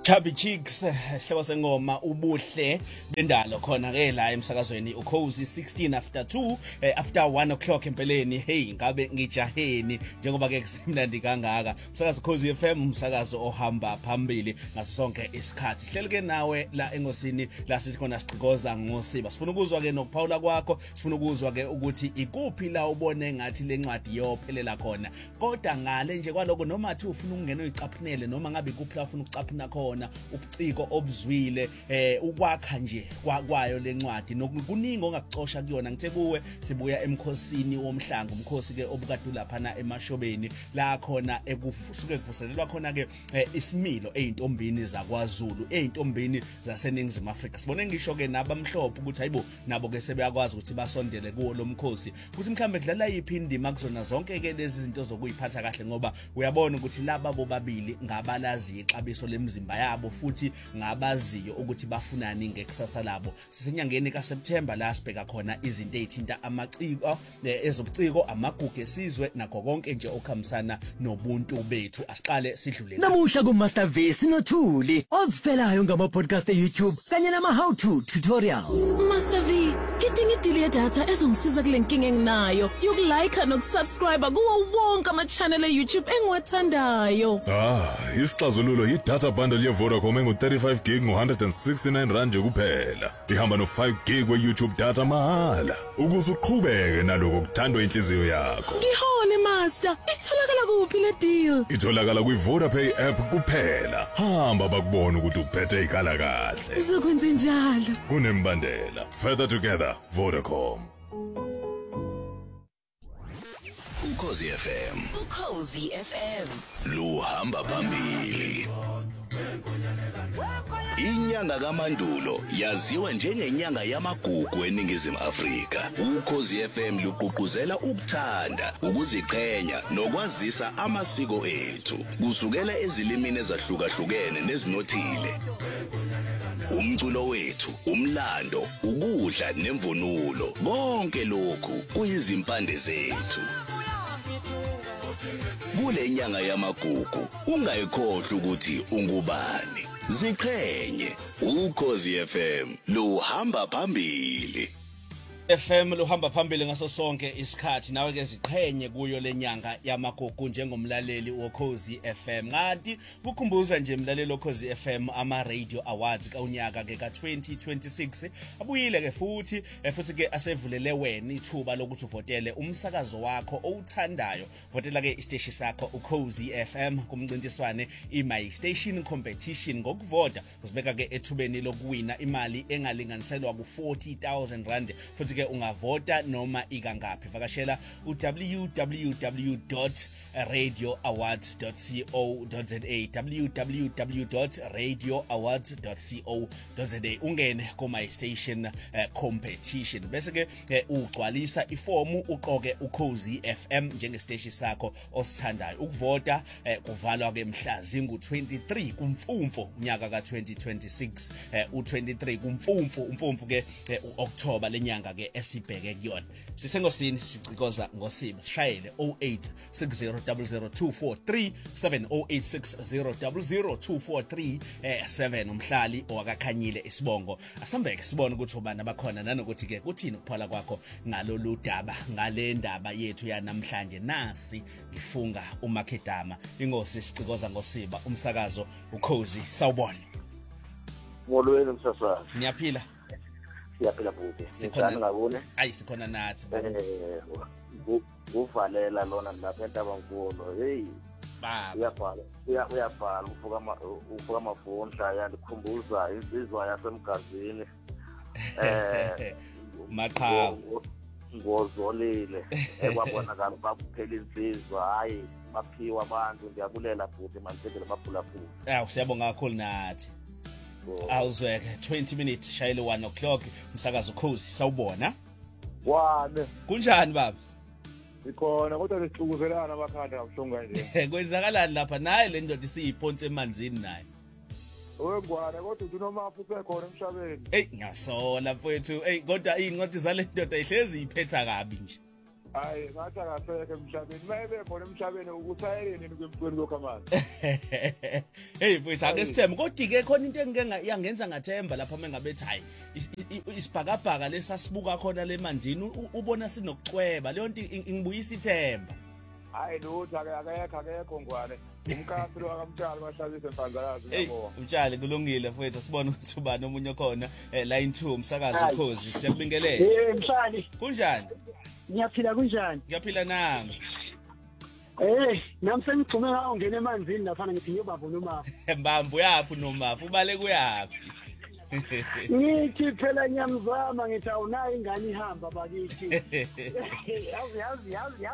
Chubby Cheeks sihloko sengoma ubuhle bendalo khona ke la emsakazweni ukhozi 16 after 2 after 1 o'clock empeleni. Hey ngabe ngijaheni njengoba ke kusemnandi kangaka umsakazo ukhozi FM umsakazo ohamba phambili ngaso sonke isikhathi. Sihleli ke nawe la engosini la sithi khona siqhikoza ngosiba. Sifuna ukuzwa ke nokuphawula kwakho, sifuna ukuzwa ke ukuthi ikuphi la ubone ngathi lencwadi yophelela khona. Kodwa ngale nje kwaloko noma athi ufuna ukungena uyicaphunele noma ngabe ikuphi la ufuna ukucaphuna khona ubuciko obuzwile ukwakha nje kwayo lencwadi nokuningi ongakucosha kuyona. Ngithe kuwe sibuya emkhosini womhlanga, umkhosi ke obukade laphana emashobeni la khona ekusuke kuvuselelwa khona ke isimilo eintombini zaKwaZulu, eintombini zaseNingizimu Afrika. Sibone ngisho ke nabamhlophe ukuthi hayibo nabo ke sebeyakwazi ukuthi basondele kuwo lo mkhosi, ukuthi mhlambe kudlala yiphi indima kuzona zonke ke lezi zinto zokuyiphatha kahle, ngoba uyabona ukuthi laba bobabili ngabalazi ixabiso lemizimba yabo futhi ngabaziyo ukuthi bafunani ngekusasa labo. Sisenyangeni kaSeptember la sibheka khona izinto ezithinta amaciko ezobuciko, amagugu esizwe nakho konke nje okuhambisana nobuntu bethu. Asiqale sidlule namuhla ku Master V sinothuli ozivelayo ngama podcast eYouTube kanye nama how to tutorials. Master V, ngidinga idili yedatha ezongisiza kule nkinga enginayo yokulike nokusubscribe kuwo wonke ama channel eYouTube engiwathandayo. Isixazululo yi-data bundle ye-Vodacom engu-35 gig ngo-169 rand kuphela. Ihamba no-5 gig we-YouTube data mahala ukuze uqhubeke naloko kuthandwa inhliziyo yakho. Ngihole Master, itholakala kuphi le deal? Itholakala kwi-Vodapay app kuphela. Hamba bakubona ukuthi uphethe ikhala kahle. Ngizokwenza njalo. Kunembandela. Further together, Vodacom. Ukhozi FM. Ukhozi FM. Luhamba phambili. Inyanga kaMandulo yaziwa njengenyanga yamagugu eNingizimu Afrika. Ukhozi FM luqhuquzela ukuthanda, ukuziqhenya nokwazisa amasiko ethu kusukela ezilimini ezahlukahlukene nezinothile. Umculo wethu, umlando, ukudla nemvunulo, konke lokhu kuyizimpande zethu. Kule nyanga yamagugu ungayikhohlwa ukuthi ungubani. Ziqhenye, Ukhozi FM luhamba phambili. FM luhamba phambili ngaso sonke isikhathi. Nawe ke ziqhenye kuyo lenyanga yamagugu njengomlaleli woKhozi FM. Ngathi kukhumbuza nje umlaleli woKhozi FM ama Radio Awards kaunyaka ke ka2026 abuyile ke futhi ke asevulele wena ithuba lokuthi uvotele umsakazo wakho owuthandayo. Votela ke isiteshi sakho uKhozi FM kumncintiswane iMy Station Competition. Ngokuvota uzibeka ke ethubeni lokuwina imali engalinganiselwa ku40,000 rand. Futhi ke ungavota noma ikangapi. Vakashela www.radioawards.co.za www.radioawards.co.za ungene kuma station competition bese ke ugcwalisa ifomu uqoke uKhozi FM njengesiteshi sakho osithandayo. Ukuvota kuvalwa ke mhla zingu-23 kuMfumfu unyaka ka2026 u23 kuMfumfu umfumfu ke uOctober lenyanga ke esibheke kuyona. Sisengosini sicikoza ngosiba. Shayele 0860002437 0860002437 umhlali owakakhanyile isibongo. Asambeke sibone ukuthi ubani abakhona nanokuthi ke kuthini ukuphala kwakho ngalolu daba, ngale ndaba yethu yanamhlanje. Nasi ngifunga uMakhedama, ingosi sicikoza ngosiba, umsakazo uKhozi. Sawubona. Molweni msasazi. Niyaphila? Siyaphila futhi. Sikhona ngabone. Ayi sikhona nathi baba. Uvalela lona lapha eNtabankulu. Hey. Baba. Uyabhala uvuka amafoni yandikhumbuza insizwa yasemgazini. Maqhawe. Ngozolile ekwabonakala bakuphela insizwa, hayi baphiwa abantu. Ndiyabulela futhi mansekele baphulaphula. Siyabonga kakhulu nathi. Awuzweke 20 minutes shayile 1 o'clock umsakazo uKhozi. Sawubona. Wane. Kunjani baba? Ikhona kodwa sixukuzelana abakhanda kabuhlungu kanje. Kwenzakalani lapha naye le ndoda isiyiphonse emanzini naye? Owengwane kodwa unomafu usekhona emhlabeni. Ngiyasola mfowethu. Kodwa ingcodi zale ndoda ihlezi iphetha kabi nje. hayi ngathi akasekho emhlabeni maye khona emhlabeni ukusayeleni kwempweni lokho amanzi hey mfowethu ake sithembe kodwa ke khona into engike yangenza ngathemba lapha mengabethi hayi isibhakabhaka lesasibuka khona lemanzini ubona sinokucweba leyo nto ingibuyisa ithemba hayi lutho akekho ngwane umkhathi lo akamtshali bahlabise empanzakazi ngiyabonga umtshali kulungile mfowethu sibone ukuthi ubani omunye khona line 2 umsakazi ukhozi siyakubingelela mhlali kunjani ngiyaphila kunjani ngiyaphila nami nami sengigcume ngawo ngene emanzini lapha ngithi ngiyobaba nomafu mbambo yaphi nomafu ubale kuyapi ngithi phela nyamzama ngithi awunayo ingane ihamba bakithi yazi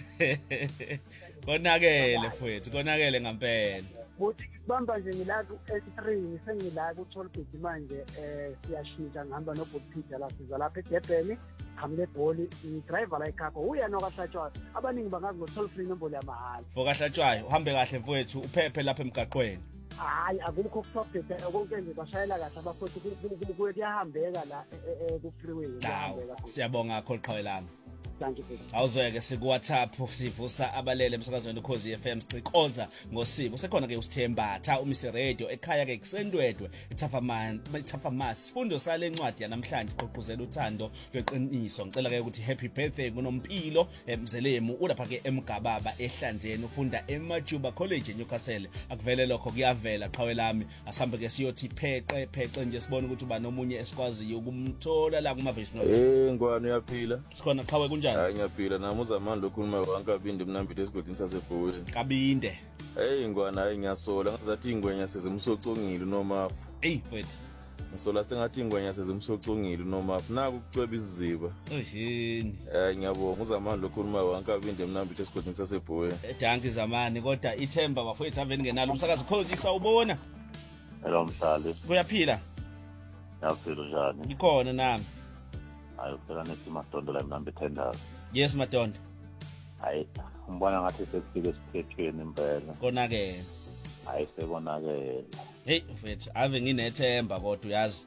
konakele mfowethu konakele ngempela ukuthi bamba nje ngila ku-3 sengila ku-tollgate manje siyashintsha ngihamba nobotpeter la siza lapha eDurban hamle ebholi idriver la ekhapha uyena okahlatshwayo abaningi bangazi ngo-toll free nombolo yamahhala okahlatshwayo uhambe kahle mfowethu uphephe lapha emgaqweni hayi akukho kusobheda konke nje bashayela kahle abafowethu kuyahambeka la ku-freeway kuyahambeka siyabonga kakhulu qhawelana thank you awuzweke siku-WhatsApp sivusa abalele emsakazweni ukhozi FM sicikoza ngosibo sekhona ke usithembatha uMr Radio ekhaya ke kusendwedwe ithafamasi sifundo sale ncwadi yanamhlanje iqoquzela uthando lweqiniso ngicela ke ukuthi happy birthday kunompilo emzelemu ulapha ke emgababa ehlanzeni ufunda eMajuba College eNewcastle akuvele lokho kuyavela qhawe lami asambe ke siyothi pheqe nje sibone ukuthi uba nomunye esikwaziyo ukumthola la kuma voice notes ngwane uyaphila sikhona qhawe kunjani hayi ngiyaphila nami uzamani lokhuluma wankabinde mnambithe esigodini sasebhoweni kabinde hey ngwane hayi ngiyasola ngazathi ingwenya sezimsocongile nomafu mfethu ngisola sengathi ingwenya sezimsocongile nomafu naku kucweba isiziba yini ngiyabonga uzamani lokhuluma wankabinde mnambithe esigodini sasebhoweni danki zamani kodwa ithemba bafowethu aveni ngenalo umsakazi ukhozi sawubona hello mhlali kuyaphila yaphila njani ngikhona nami hayi phela nethi Madondo la mnambe tenders yes Madondo hayi umbona ngathi sekufike esiphethweni impela konakele hayi sekonakele hey mfethu ave nginethemba kodwa uyazi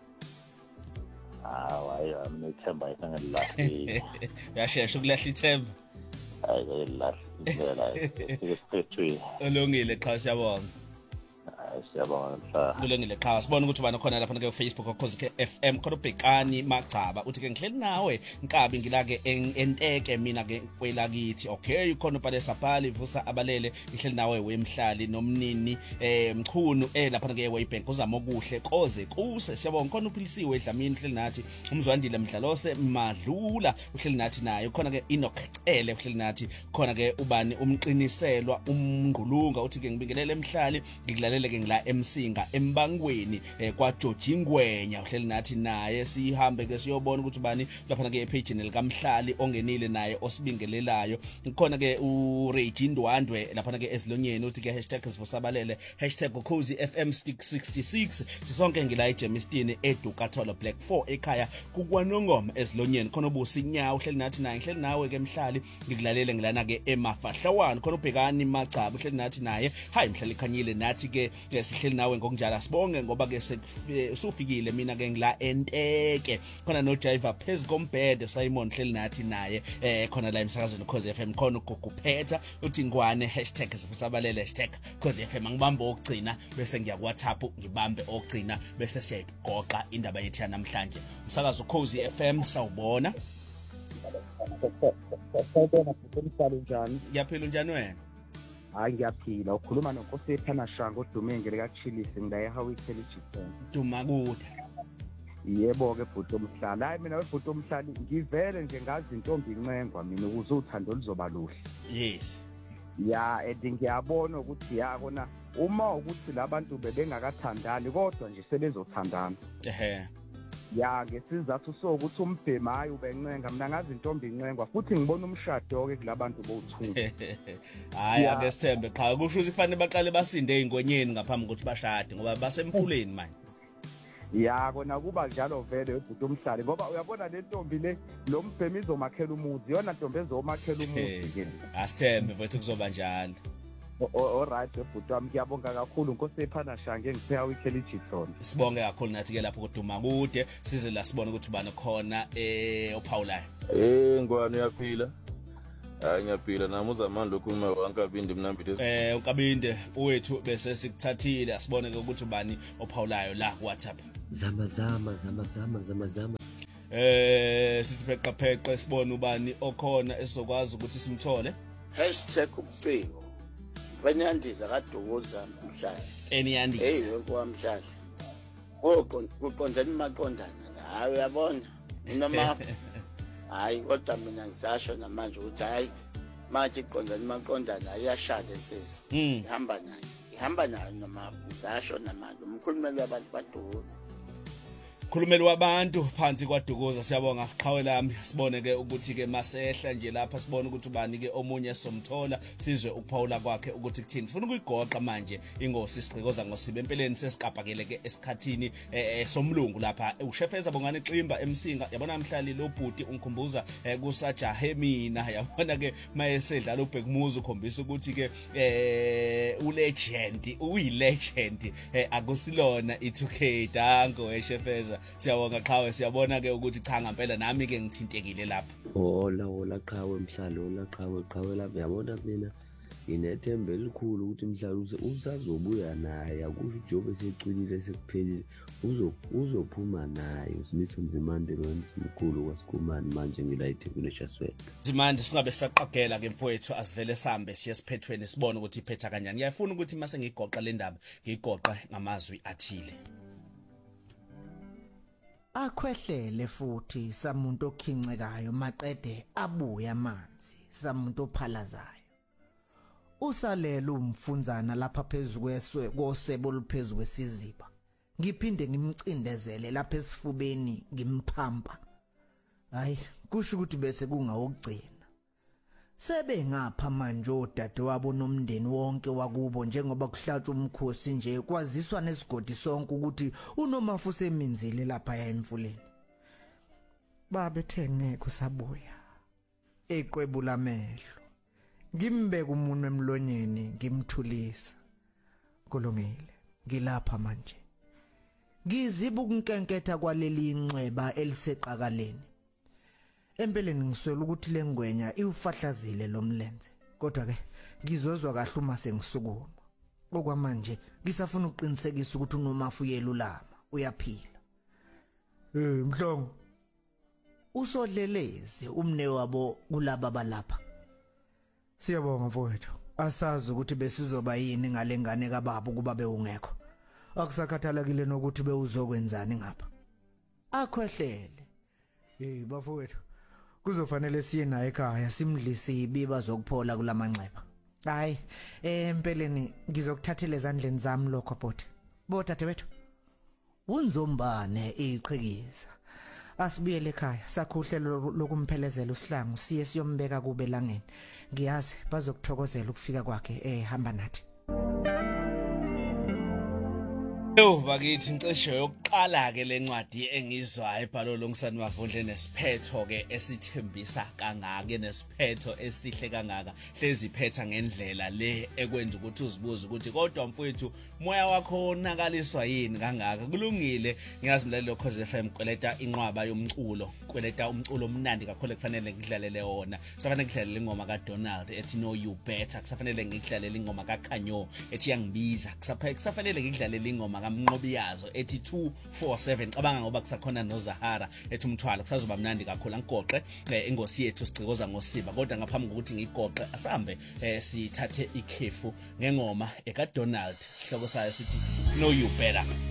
hayi aminethemba isengelahlile uyashesha ukulahla ithemba hayi ngelahlile impela esiphethweni olungile qha siyabonga siyabonga mhla kulungile qha sibona ukuthi ubani khona lapha ke Facebook ukhozi ke FM khona ubhekani Magcaba uthi ke ngihleli nawe Nkabi ngilake enteke mina ke kwelakithi okay khona ubale sapali vusa abalele ngihleli nawe wemhlali nomnini mchunu lapha ke eWaybank uzama okuhle koze kuse siyabonga khona uphilisiwe Dlamini uhleli nathi umzwandile Mdlalose Madlula uhleli nathi naye khona ke Inokcele uhleli nathi khona ke ubani umqiniselwa umngqulunga uthi ke ngibingelele emhlali ngikulalele ke la emsinga embangweni kwa George Ngwenya uhleli nathi naye sihambe ke siyobona ukuthi bani lapha ke epage nelikamhlali ongenile naye osibingelelayo khona ke uReggie Ndwandwe lapha ke esilonyeni uthi ke #sivusabalele #ukhozi FM stick 66 sisonke ngila eJemiston eDukathola Black 4 ekhaya kukwanongoma esilonyeni khona ubusinyawo uhleli nathi naye ngihleli nawe ke mhlali ngikulalele ngilana ke emafahlawana khona ubhekani Magcaba uhleli nathi naye hayi mhlali khanyile nathi ke sihleli nawe ngokunjala sibonge ngoba ke usufikile mina ke ngila enteke khona no driver phezikombhede Simon hleli nathi naye khona la emsakazweni ukhozi FM khona uguguphetha uthi ngwane #sivusabalele #ukhozi FM ngibambe okugcina bese ngiya ku WhatsApp ngibambe okugcina bese siyayigoqa indaba yethu yanamhlanje umsakazo ukhozi FM sawubona ngiyaphila njani wena hayi ngiyaphila ukhuluma noNkosi ephana Shanga oDumenge likaChilisi ngila eHowiteli Chicken duma kude yebo ke bhuti omhlali hayi mina webhuti omhlali ngivele nje ngazi intombi incengwa mina ukuze uthando lizoba luhle yes ya ngiyabona ukuthi yakona uma ukuthi labantu bebengakathandani kodwa nje sebezothandana ya ngesizathu sokuthi umbhemi hayi ubencenga mina ngazi intombi incengwa futhi ngibona umshado ke kulabantu bothunga hayi ake sithembe qha kusho ukuthi kufanele baqale basinde ey'ngonyeni ngaphambi kokuthi bashade ngoba basemfuleni manje ya kona kuba njalo vele webhuti omhlali ngoba uyabona le ntombi le lo mbhemi izomakhela umuzi yona ntombi ezomakhela umuzi ke asithembe mfethu kuzoba njalo alright webhuti wami ngiyabonga kakhulu Nkosi ephana Shanga ngipheya weekend Chiton sibonge kakhulu nathi ke lapho kuduma kude size la sibone ukuthi ubani khona ophawulayo ngwane uyaphila Hayi ngiyaphila nami uzamani lokhuluma wankabinde mnambithe. Unkabinde mfowethu bese sikuthathile asibone ke ukuthi ubani ophawulayo la ku WhatsApp. Zama. Sithi pheqa sibone ubani okhona esizokwazi ukuthi simthole. #ubuciko. Banyandiza kaDukuza mhlanje. Eniyandiza. Kwamhlanje. Kuqondana maqondana la. Hayi uyabona. Noma hayi kodwa mina ngisasho namanje ukuthi hayi manje iqondana maqondana ayashada insisi. Ihamba nayo noma ngisasho namanje umkhulumeli wabantu baDukuza. Khulumeli wabantu phansi kwaDukuza siyabonga qhawe lami sibone ke ukuthi ke masehla nje lapha sibone ukuthi ubani ke omunye somthola sizwe ukuphawula kwakhe ukuthi kuthini sifuna ukuyigoqa manje ingosi sigqikoza ngosibe empeleni sesiqabhakele ke esikhathini somlungu lapha ushefeza bongane Ximba emsinga yabona namhlanje lo bhuti ungikhumbuza kusajahe mina yabona ke mayesedlala uBhekumuzi ukhombisa ukuthi ke uyi-legend akusilona i2K dango eshefeza siyabonga qhawe siyabona ke ukuthi cha ngempela nami ke ngithintekile lapha hola qhawe mhlalo qhawe lapha yabona mina nginethemba elikhulu ukuthi mhlalo usazobuya naye akusho uJobe secwilile sekuphelile uzophuma naye uSmith Nzimande Mkhulu kwaSikhumani manje ngilayithe kuNeshaswele Nzimande singabe saqagela ke mfowethu asivele sambe siye siphethweni sibone ukuthi iphetha kanjani ngiyafuna ukuthi mase ngigoqa le ndaba ngigoqe ngamazwi athile akhwehlele futhi samuntu okhincekayo maqede abuya amanzi samuntu ophalazayo usalela umfunzana lapha phezulu kwesebo oluphezulu kwesiziba ngiphinde ngimcindezele lapha esifubeni ngimphampa hayi kusho ukuthi bese kungawugcina sebe ngapha manje odadewabo nomndeni wonke wakubo njengoba kuhlatshwa umkhosi nje kwaziswa nesigodi sonke ukuthi uNomafu seminzile lapha emfuleni babethe ngeke usabuya eqwebula amehlo ngimbeka umunwe emlonyeni ngimthulisa kulungile ngilapha manje ngiziba ukunkenketha kwaleli inxeba eliseqakaleni empeleni ngiswela ukuthi lengwenya iwufahlazile lomlenze kodwa ke ngizozwa kahle uma sengisukuma okwamanje ngisafuna ukuqinisekisa ukuthi uNomafu uyelulama uyaphila Mhlongo usodleleze umne wabo kulaba balapha siyabonga mfowethu asazi ukuthi besizoba yini ngalengane kababa kuba beungekho akusakhathalekile nokuthi bewuzokwenzani ngapha akhwehlele bafowethu kuzofanele siye naye ekhaya simdlise ibiba zokuphola kulamanxeba hayi empeleni ngizokuthathela ezandleni zami lokho bhuti botatewethu unzombane iqhikiza asibuyele ekhaya sakhuhlelo lokumphelezela uSihlangu siye siyombeka kube langeni ngiyazi bazokuthokozela ukufika kwakhe hamba nathi bakithi incisho yokuqala ke lencwadi engizwa ebhalo loNgisani Mavundle nesiphetho ke esithembisa kangaka nesiphetho esihle kangaka hlezi iphetha ngendlela le ekwenza ukuthi uzibuze ukuthi kodwa mfowethu moya wakho onakaliswa yini kangaka kulungile ngiyazi mlaleli lokhoze FM kweleta inqwaba yomculo kweleta umculo omnandi kakhulu kufanele ngidlalele wona kufanele ngidlalele ingoma kaDonald ethi No You Better kufanele ngidlalele ingoma kaKhanyo ethi yangibiza kufanele ngidlalele ingoma kaMnqobiyazo ethi 247 cabanga ngoba kusakhona noZahara ethi umthwalo kusazoba mnandi kakhulu angigoqe ingosi yethu sigcikoza ngosiba kodwa ngaphambi kokuthi ngigoqe asambe sithathe ikhefu ngengoma ekaDonald sihloko sayo sithi No You Better